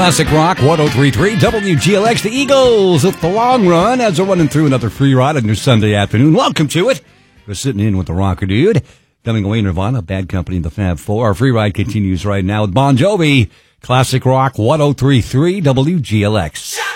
Classic Rock 103.3 WGLX. The Eagles at the long run as they're running through another free ride on your Sunday afternoon. Welcome to it. We're sitting in with the Rocker Dude. Coming away, Nirvana, Bad Company, and the Fab Four. Our free ride continues right now with Bon Jovi. Classic Rock 103.3 WGLX.